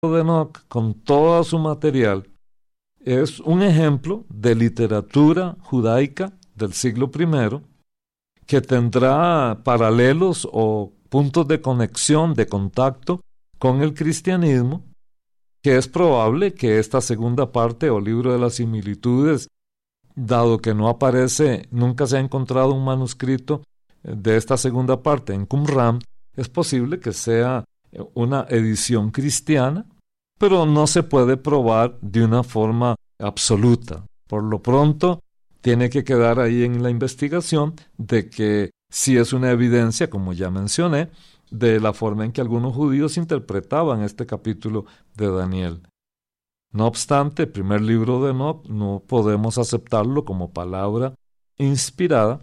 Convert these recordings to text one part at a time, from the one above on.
de Enoc, con todo su material, es un ejemplo de literatura judaica del siglo I que tendrá paralelos o puntos de conexión, de contacto con el cristianismo, que es probable que esta segunda parte o libro de las similitudes, dado que no aparece, nunca se ha encontrado un manuscrito de esta segunda parte en Qumran, es posible que sea una edición cristiana, pero no se puede probar de una forma absoluta. Por lo pronto, tiene que quedar ahí en la investigación de que sí es una evidencia, como ya mencioné, de la forma en que algunos judíos interpretaban este capítulo de Daniel. No obstante, el primer libro de Enoc no podemos aceptarlo como palabra inspirada,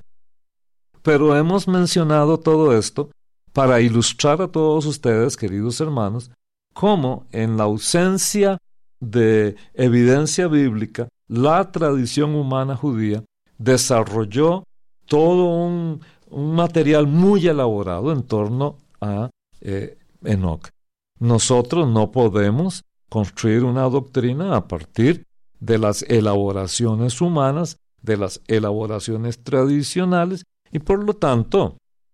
pero hemos mencionado todo esto para ilustrar a todos ustedes, queridos hermanos, cómo en la ausencia de evidencia bíblica, la tradición humana judía desarrolló todo un material muy elaborado en torno a Enoc. Nosotros no podemos construir una doctrina a partir de las elaboraciones humanas, de las elaboraciones tradicionales, y por lo tanto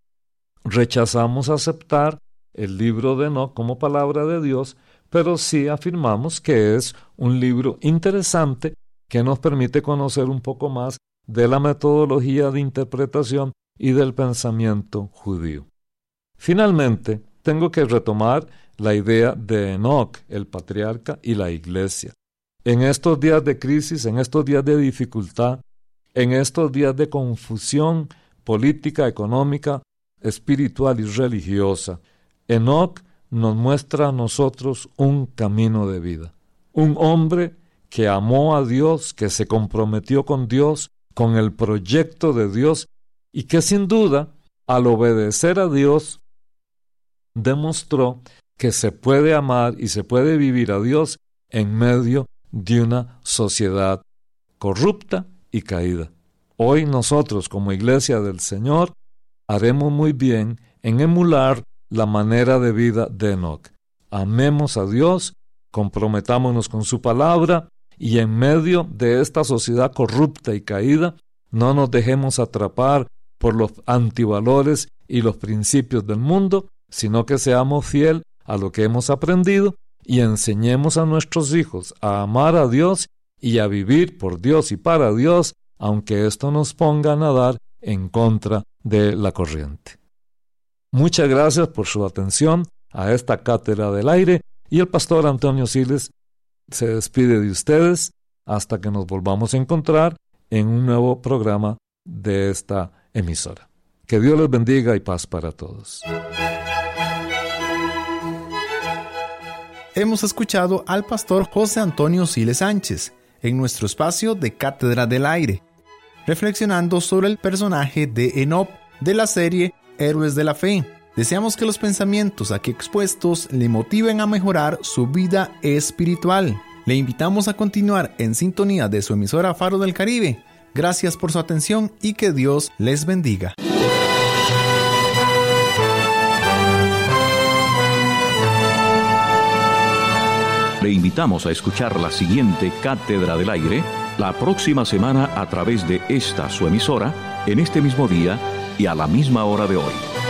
rechazamos aceptar el libro de Enoc como palabra de Dios, pero sí afirmamos que es un libro interesante que nos permite conocer un poco más de la metodología de interpretación y del pensamiento judío. Finalmente, tengo que retomar la idea de Enoc, el patriarca, y la iglesia. En estos días de crisis, en estos días de dificultad, en estos días de confusión política, económica, espiritual y religiosa, Enoc nos muestra a nosotros un camino de vida. Un hombre que amó a Dios, que se comprometió con Dios, con el proyecto de Dios, y que sin duda, al obedecer a Dios, demostró que se puede amar y se puede vivir a Dios en medio de una sociedad corrupta y caída. Hoy nosotros, como Iglesia del Señor, haremos muy bien en emular la manera de vida de Enoc. Amemos a Dios, comprometámonos con su palabra, y en medio de esta sociedad corrupta y caída, no nos dejemos atrapar por los antivalores y los principios del mundo, sino que seamos fieles a lo que hemos aprendido y enseñemos a nuestros hijos a amar a Dios y a vivir por Dios y para Dios, aunque esto nos ponga a nadar en contra de la corriente. Muchas gracias por su atención a esta Cátedra del Aire, y el pastor Antonio Siles se despide de ustedes hasta que nos volvamos a encontrar en un nuevo programa de esta emisora. Que Dios les bendiga y paz para todos. Hemos escuchado al pastor José Antonio Siles Sánchez en nuestro espacio de Cátedra del Aire, reflexionando sobre el personaje de Enoc de la serie Héroes de la Fe. Deseamos que los pensamientos aquí expuestos le motiven a mejorar su vida espiritual. Le invitamos a continuar en sintonía de su emisora Faro del Caribe. Gracias por su atención y que Dios les bendiga. Le invitamos a escuchar la siguiente Cátedra del Aire la próxima semana a través de esta su emisora, en este mismo día y a la misma hora de hoy.